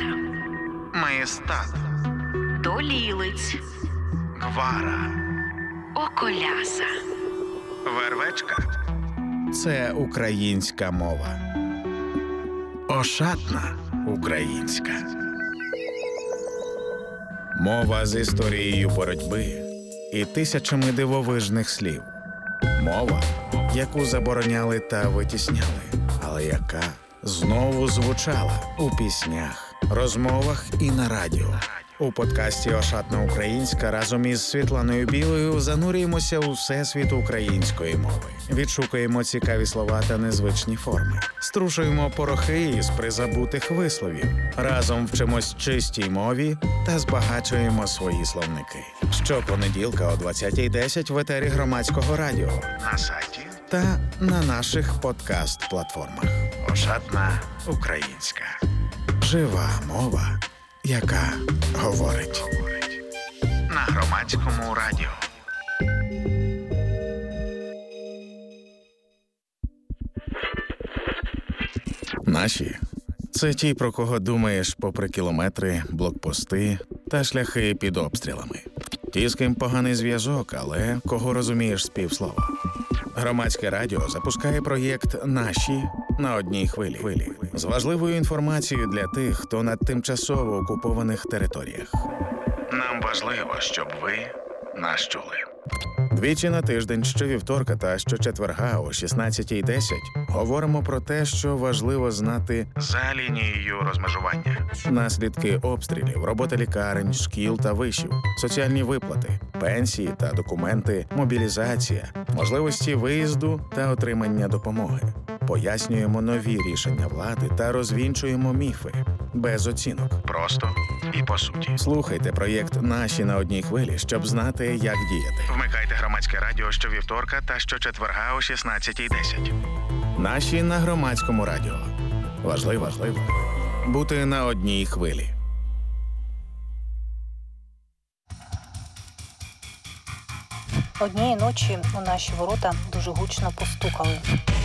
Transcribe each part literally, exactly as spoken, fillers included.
Маєстат. Долілиць. Гвара. Околяса. Вервечка. Це українська мова. Ошатна українська. Мова з історією боротьби і тисячами дивовижних слів. Мова, яку забороняли та витісняли, але яка знову звучала у піснях, розмовах і на радіо. У подкасті «Ошатна українська» разом із Світланою Білою занурюємося у всесвіт української мови. Відшукуємо цікаві слова та незвичні форми. Струшуємо порохи із призабутих висловів. Разом вчимось чистій мові та збагачуємо свої словники. Щопонеділка о двадцятій десять в етері Громадського радіо, на сайті та на наших подкаст-платформах. «Ошатна українська». Жива мова, яка говорить. На Громадському радіо. Наші – це ті, про кого думаєш попри кілометри, блокпости та шляхи під обстрілами. Ті, з ким поганий зв'язок, але кого розумієш з півслова. Громадське радіо запускає проєкт «Наші» на одній хвилі. З важливою інформацією для тих, хто на тимчасово окупованих територіях. Нам важливо, щоб ви нас чули. Двічі на тиждень, щовівторка та щочетверга о шістнадцятій десять говоримо про те, що важливо знати за лінією розмежування. Наслідки обстрілів, робота лікарень, шкіл та вишів, соціальні виплати, пенсії та документи, мобілізація, можливості виїзду та отримання допомоги. Пояснюємо нові рішення влади та розвінчуємо міфи. Без оцінок. Просто і по суті. Слухайте проєкт «Наші» на одній хвилі, щоб знати, як діяти. Вмикайте Громадське радіо щовівторка та щочетверга о шістнадцятій десять. «Наші» на Громадському радіо. Важливо, важливо бути на одній хвилі. Однієї ночі у наші ворота дуже гучно постукали.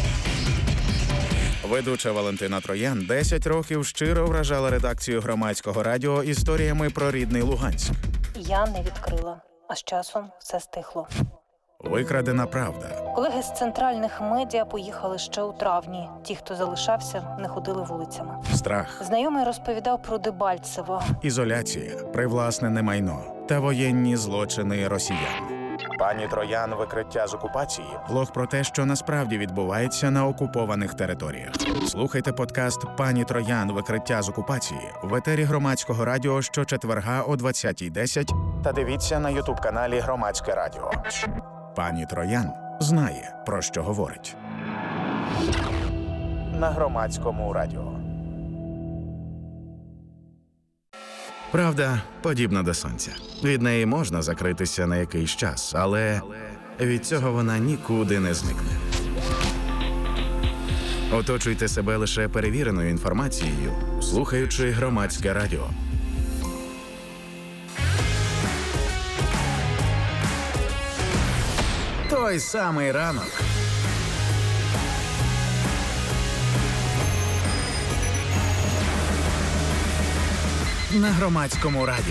Ведуча Валентина Троян десять років щиро вражала редакцію Громадського радіо історіями про рідний Луганськ. Я не відкрила, а з часом все стихло. Викрадена правда. Колеги з центральних медіа поїхали ще у травні. Ті, хто залишався, не ходили вулицями. Страх. Знайомий розповідав про Дебальцево. Ізоляція, привласнене майно та воєнні злочини росіян. Пані Троян «Викриття з окупації» – влог про те, що насправді відбувається на окупованих територіях. Слухайте подкаст «Пані Троян. Викриття з окупації» в етері Громадського радіо щочетверга о двадцятій десять та дивіться на ютуб-каналі Громадське радіо. Пані Троян знає, про що говорить. На Громадському радіо. Правда подібна до сонця. Від неї можна закритися на якийсь час, але від цього вона нікуди не зникне. Оточуйте себе лише перевіреною інформацією, слухаючи Громадське радіо. Той самий ранок. На Громадському радіо.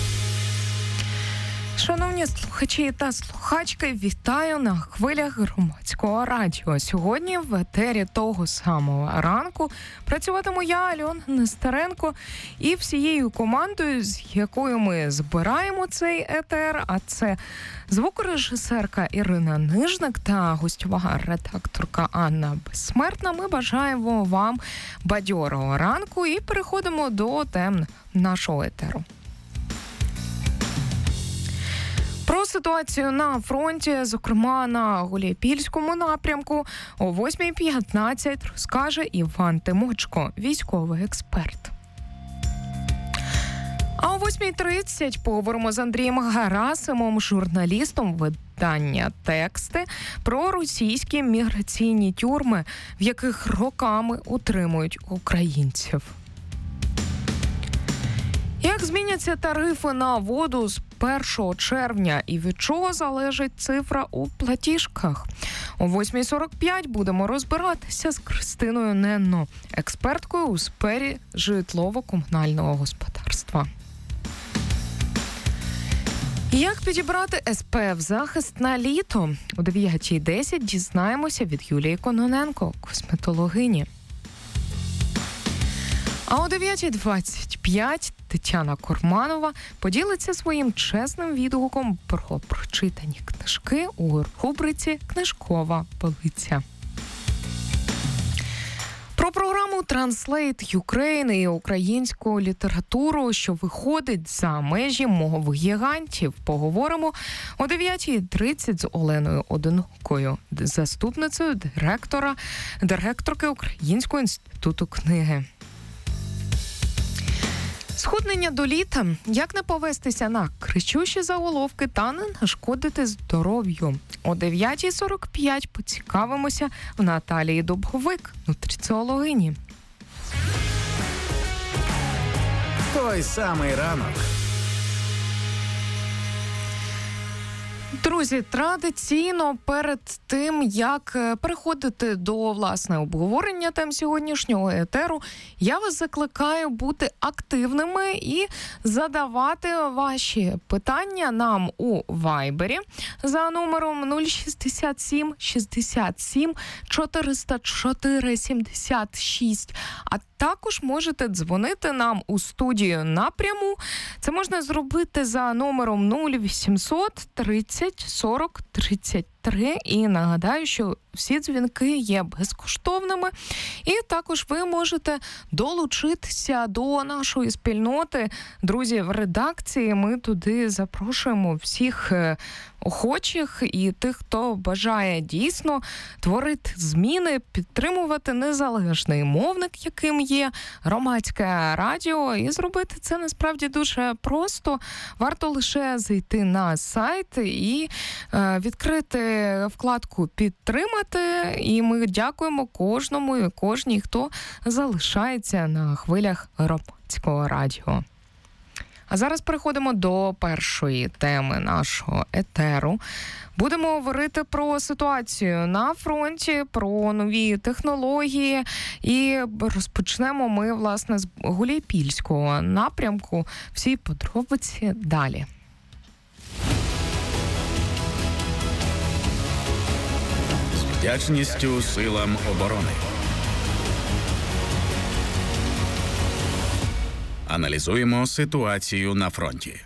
Шановні слухачі та слухачки, вітаю на хвилях Громадського радіо. Сьогодні в етері того самого ранку працюватиму я, Альона Нестеренко, і всією командою, з якою ми збираємо цей етер, а це звукорежисерка Ірина Нижник та гостьова редакторка Анна Безсмертна. Ми бажаємо вам бадьорого ранку і переходимо до тем нашого етеру. Про ситуацію на фронті, зокрема на Гуляйпільському напрямку, о восьмій п'ятнадцять розкаже Іван Тимочко, військовий експерт. А о восьмій тридцять поговоримо з Андрієм Гарасимом, журналістом видання «Тексти», про російські міграційні тюрми, в яких роками утримують українців. Як зміняться тарифи на воду з першого червня і від чого залежить цифра у платіжках? О восьмій сорок п'ять будемо розбиратися з Кристиною Ненно, експерткою у сфері житлово-комунального господарства. Як підібрати ес пе еф-захист на літо? О дев'ятій десять дізнаємося від Юлії Кононенко, косметологині. А о дев'ятій двадцять п'ять Тетяна Корманова поділиться своїм чесним відгуком про прочитані книжки у рубриці «Книжкова полиця». Про програму Translate Ukraine і українську літературу, що виходить за межі мови гігантів, поговоримо о дев'ятій тридцять з Оленою Одинокою, заступницею директора, директорки Українського інституту книги. Схуднення до літа. Як не повестися на кричущі заголовки та не нашкодити здоров'ю? О дев'ятій сорок п'ять поцікавимося в Наталії Дубовик, нутриціологині. Той самий ранок. Друзі, традиційно перед тим, як переходити до, власне, обговорення тем сьогоднішнього етеру, я вас закликаю бути активними і задавати ваші питання нам у Вайбері за номером нуль шістдесят сім шістдесят сім чотириста чотири сімдесят шість, а також можете дзвонити нам у студію напряму. Це можна зробити за номером нуль вісімсот тридцять сорок тридцять три. І нагадаю, що всі дзвінки є безкоштовними. І також ви можете долучитися до нашої спільноти. Друзі, в редакції ми туди запрошуємо всіх охочих і тих, хто бажає дійсно творити зміни, підтримувати незалежний мовник, яким є громадське радіо. І зробити це насправді дуже просто. Варто лише зайти на сайт і е, відкрити вкладку «Підтримати». І ми дякуємо кожному і кожній, хто залишається на хвилях громадського радіо. А зараз переходимо до першої теми нашого етеру. Будемо говорити про ситуацію на фронті, про нові технології. І розпочнемо ми, власне, з Гуляйпільського напрямку. Всі подробиці далі. З вдячністю силам оборони. Аналізуємо ситуацію на фронті.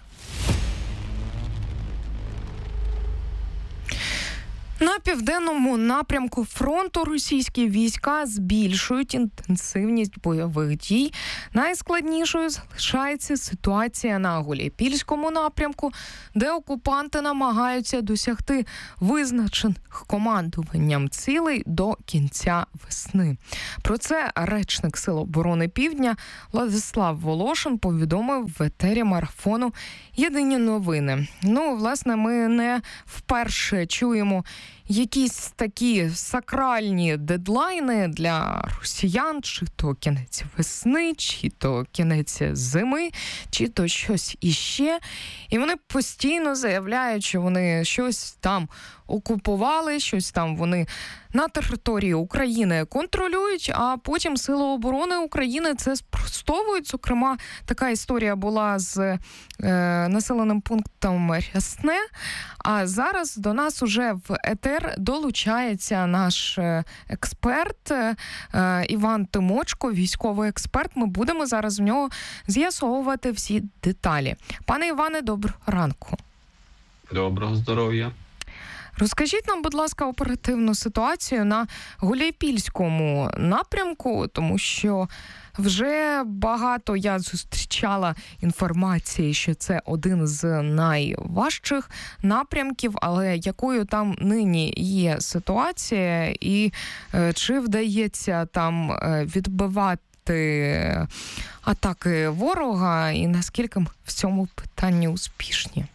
На південному напрямку фронту російські війська збільшують інтенсивність бойових дій. Найскладнішою залишається ситуація на Гуляйпільському напрямку, де окупанти намагаються досягти визначених командуванням цілей до кінця весни. Про це речник Сил оборони Півдня Владислав Волошин повідомив в етері марафону «Єдині новини». Ну, власне, ми не вперше чуємо якісь такі сакральні дедлайни для росіян, чи то кінець весни, чи то кінець зими, чи то щось іще. І вони постійно заявляють, що вони щось там окупували, щось там вони на території України контролюють, а потім Сили оборони України це спростовують. Зокрема, така історія була з е, населеним пунктом Рясне, а зараз до нас уже в етер долучається наш експерт е, Іван Тимочко, військовий експерт. Ми будемо зараз в нього з'ясовувати всі деталі. Пане Іване, доброго ранку. Доброго здоров'я. Розкажіть нам, будь ласка, оперативну ситуацію на Гуляйпільському напрямку, тому що вже багато я зустрічала інформації, що це один з найважчих напрямків, але якою там нині є ситуація і е, чи вдається там е, відбивати атаки ворога і наскільки ми в цьому питанні успішні?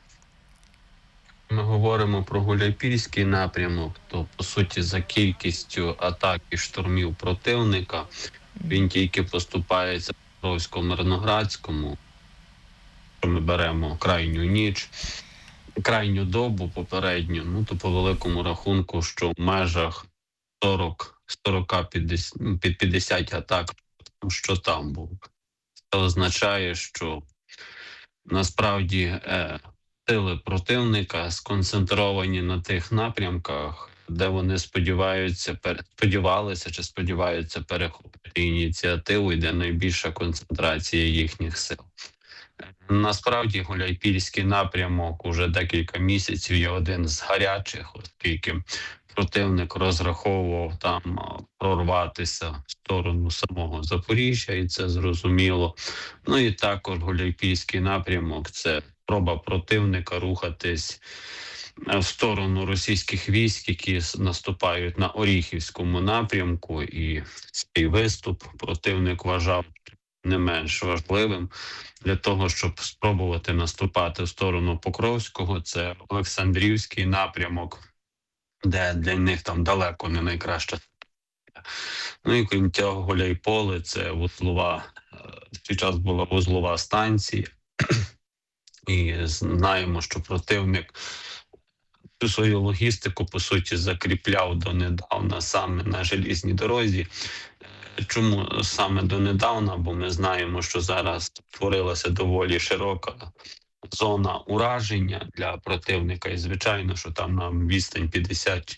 Ми говоримо про Гуляйпільський напрямок, то, по суті, за кількістю атак і штурмів противника він тільки поступається Покровсько-Мирноградському. Ми беремо крайню ніч, крайню добу попередню, ну то по великому рахунку, що в межах сорок сорок під п'ятдесят атак, що там було. Це означає, що насправді е, сили противника сконцентровані на тих напрямках, де вони сподіваються, сподівалися чи сподіваються перехопити ініціативу, і де найбільша концентрація їхніх сил. Насправді Гуляйпільський напрямок уже декілька місяців є один з гарячих, оскільки противник розраховував там прорватися в сторону самого Запоріжжя, і це зрозуміло. Ну і також Гуляйпільський напрямок – це спроба противника рухатись в сторону російських військ, які наступають на Оріхівському напрямку, і цей виступ противник вважав не менш важливим для того, щоб спробувати наступати в сторону Покровського. Це Олександрівський напрямок, де для них там далеко не найкраща. Ну і крім цього, Гуляйполе – це вузлова, в той час була вузлова станція. І знаємо, що противник цю свою логістику, по суті, закріпляв донедавна саме на желізній дорозі. Чому саме донедавна? Бо ми знаємо, що зараз створилася доволі широка зона ураження для противника. І, звичайно, що там на відстань п'ятдесят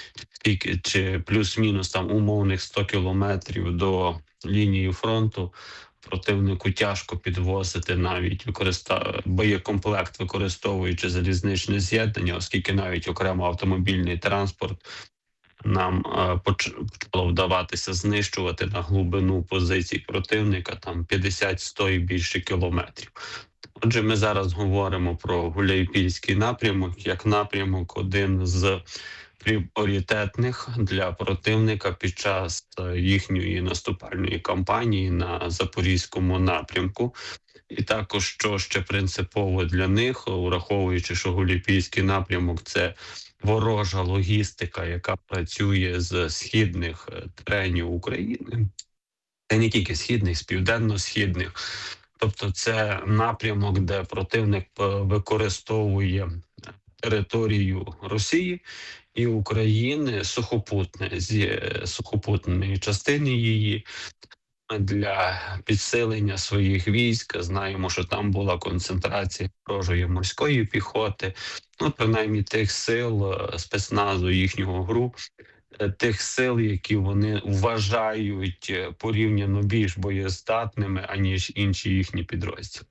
чи плюс-мінус там умовних сто кілометрів до лінії фронту противнику тяжко підвозити навіть використа... боєкомплект, використовуючи залізничне з'єднання, оскільки навіть окремо автомобільний транспорт нам е, почало вдаватися знищувати на глибину позицій противника, там п'ятдесят-сто і більше кілометрів. Отже, ми зараз говоримо про Гуляйпільський напрямок як напрямок один з пріоритетних для противника під час їхньої наступальної кампанії на Запорізькому напрямку. І також, що ще принципово для них, враховуючи, що Гуляйпільський напрямок – це ворожа логістика, яка працює з східних теренів України, це не тільки східних, з південно-східних. Тобто це напрямок, де противник використовує територію Росії і України сухопутне, з сухопутної частини її, для підсилення своїх військ. Знаємо, що там була концентрація ворожої морської піхоти, ну, принаймні тих сил спецназу їхнього ГРУ, тих сил, які вони вважають порівняно більш боєздатними, аніж інші їхні підрозділи.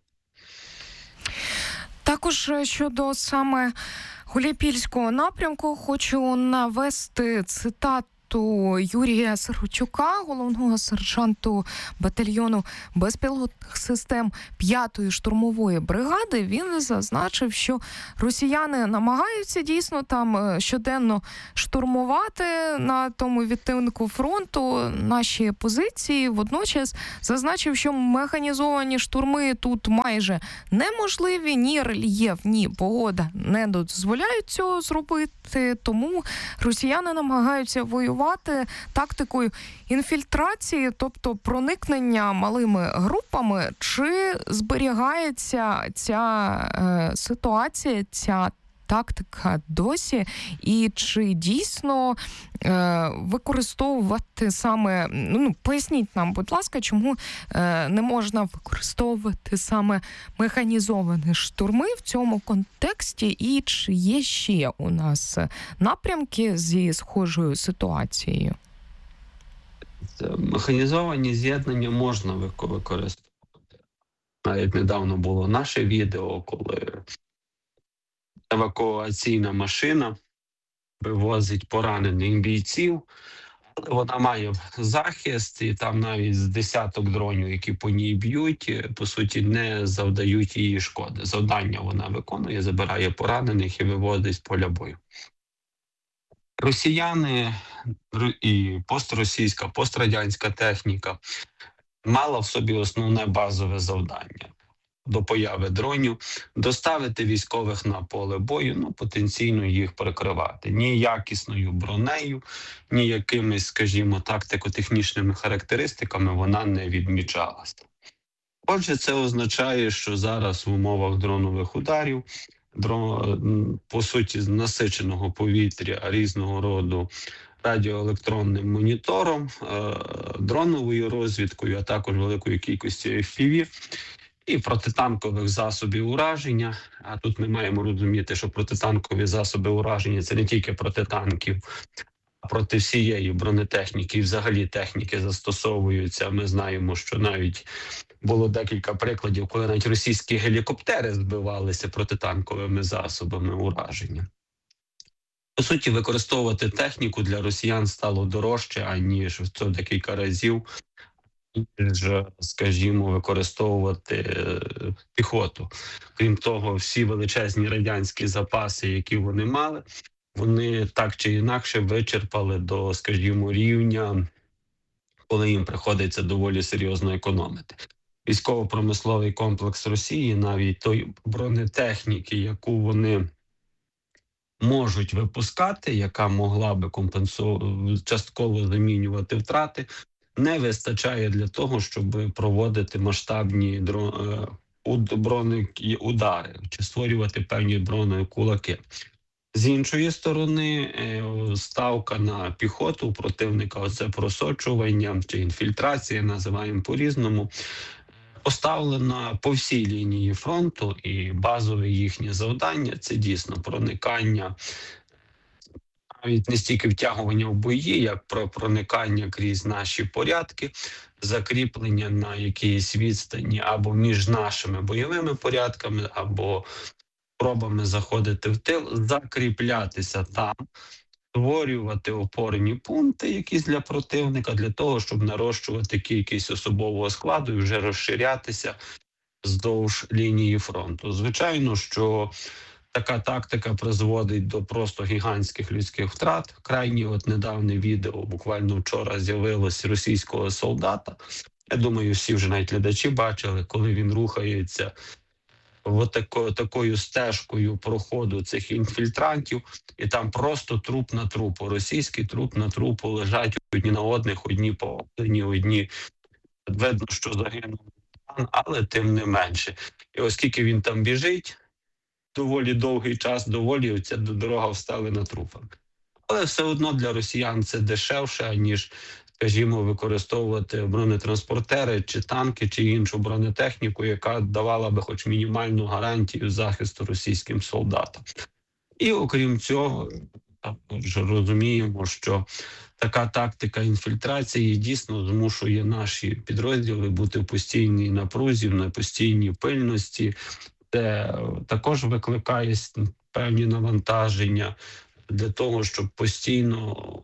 Також щодо саме Гуляйпільського напрямку хочу навести цитату Юрія Сиротюка, головного сержанту батальйону безпілотних систем п'ятої штурмової бригади. Він зазначив, що росіяни намагаються дійсно там щоденно штурмувати на тому відтинку фронту наші позиції. Водночас зазначив, що механізовані штурми тут майже неможливі. Ні рельєф, ні погода не дозволяють цього зробити, тому росіяни намагаються воювати тактикою інфільтрації, тобто проникнення малими групами. Чи зберігається ця е, ситуація, ця тактика досі, і чи дійсно е, використовувати саме, ну, поясніть нам, будь ласка, чому е, не можна використовувати саме механізовані штурми в цьому контексті, і чи є ще у нас напрямки зі схожою ситуацією? Механізовані з'єднання можна використовувати. Навіть недавно було наше відео, коли евакуаційна машина вивозить поранених бійців, але вона має захист, і там навіть з десяток дронів, які по ній б'ють, по суті, не завдають її шкоди. Завдання вона виконує, забирає поранених і вивозить з поля бою. Росіяни і постросійська, пострадянська техніка мала в собі основне базове завдання до появи дронів – доставити військових на поле бою, ну, потенційно їх прикривати. Ні якісною бронею, ні якимись, скажімо, тактико-технічними характеристиками вона не відмічалася. Отже, це означає, що зараз в умовах дронових ударів дрон, по суті, насиченого повітря різного роду радіоелектронним монітором, дроновою розвідкою, а також великою кількістю еф пі ві і протитанкових засобів ураження. А тут ми маємо розуміти, що протитанкові засоби ураження – це не тільки проти танків, а проти всієї бронетехніки і взагалі техніки застосовуються. Ми знаємо, що навіть було декілька прикладів, коли навіть російські гелікоптери збивалися протитанковими засобами ураження. По суті, використовувати техніку для росіян стало дорожче, аніж в це декілька разів, ніж, скажімо, використовувати піхоту. Крім того, всі величезні радянські запаси, які вони мали, вони так чи інакше вичерпали до, скажімо, рівня, коли їм приходиться доволі серйозно економити. Військово-промисловий комплекс Росії, навіть той бронетехніки, яку вони можуть випускати, яка могла би компенсувати, частково замінювати втрати, не вистачає для того, щоб проводити масштабні бронеудари чи створювати певні бронекулаки. З іншої сторони, ставка на піхоту у противника, оце просочування чи інфільтрація, називаємо по-різному, поставлена по всій лінії фронту, і базове їхнє завдання – це дійсно проникання, навіть не стільки втягування в бої, як про проникання крізь наші порядки, закріплення на якійсь відстані або між нашими бойовими порядками, або спробами заходити в тил, закріплятися там, створювати опорні пункти якісь для противника, для того, щоб нарощувати кількість особового складу і вже розширятися вздовж лінії фронту. Звичайно, що така тактика призводить до просто гігантських людських втрат. Крайнє от недавнє відео, буквально вчора, з'явилось російського солдата. Я думаю, всі вже навіть глядачі бачили, коли він рухається отако, такою стежкою проходу цих інфільтрантів, і там просто труп на трупу. Російський труп на трупу лежать одні на одних, одні по одні, одні. Видно, що загинув, але тим не менше. І оскільки він там біжить, доволі довгий час, доволі ця дорога вставлена трупами. Але все одно для росіян це дешевше, ніж, скажімо, використовувати бронетранспортери, чи танки, чи іншу бронетехніку, яка давала би хоч мінімальну гарантію захисту російським солдатам. І окрім цього, також розуміємо, що така тактика інфільтрації дійсно змушує наші підрозділи бути в постійній напрузі, на постійній пильності. Це також викликає певні навантаження для того, щоб постійно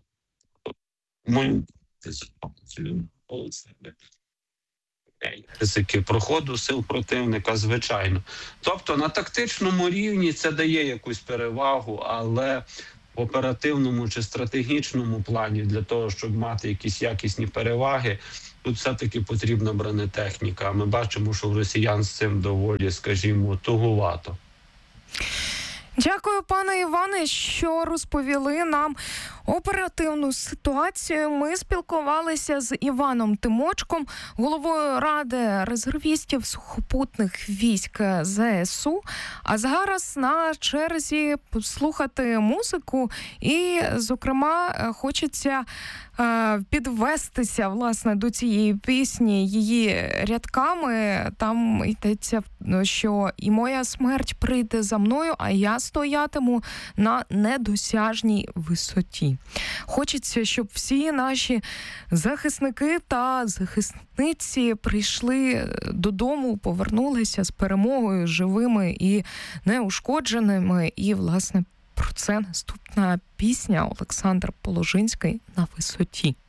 ризики проходу сил противника, звичайно. Тобто на тактичному рівні це дає якусь перевагу, але в оперативному чи стратегічному плані для того, щоб мати якісь якісні переваги, тут все-таки потрібна бронетехніка. Ми бачимо, що в росіян з цим доволі, скажімо, тугувато. Дякую, пане Іване, що розповіли нам оперативну ситуацію. Ми спілкувалися з Іваном Тимочком, головою Ради резервістів сухопутних військ зе ес у. А зараз на черзі послухати музику і, зокрема, хочеться підвестися, власне, до цієї пісні її рядками. Там йдеться, що «І моя смерть прийде за мною, а я стоятиму на недосяжній висоті». Хочеться, щоб всі наші захисники та захисниці прийшли додому, повернулися з перемогою, живими і неушкодженими. І, власне, про це наступна пісня Олександр Положинський «На висоті».